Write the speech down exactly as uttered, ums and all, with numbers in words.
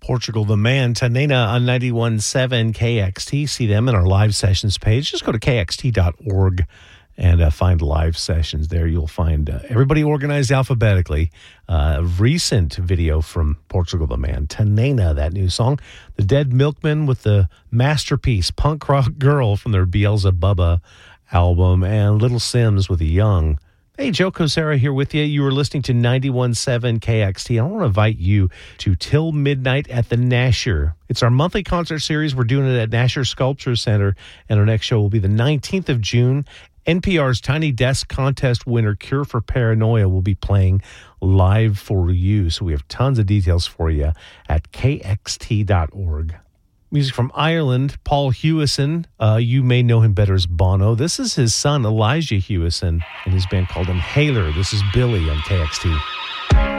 Portugal the Man, Tanena on ninety-one point seven K X T. See them in our live sessions page. Just go to K X T dot org and uh, find live sessions there. You'll find uh, everybody organized alphabetically. Uh, a recent video from Portugal the Man, Tanena, that new song. The Dead Milkmen with the masterpiece, Punk Rock Girl from their Beelzebubba album, and Little Sims with a Young. Hey, Joe Cosera here with you. You were listening to ninety-one point seven K X T. I want to invite you to Till Midnight at the Nasher. It's our monthly concert series. We're doing it at Nasher Sculpture Center, and our next show will be the nineteenth of June. N P R's Tiny Desk Contest winner, Cure for Paranoia, will be playing live for you. So we have tons of details for you at K X T dot org. Music from Ireland, Paul Hewison. Uh, you may know him better as Bono. This is his son, Elijah Hewison, and his band called him Haler. This is Billy on K X T.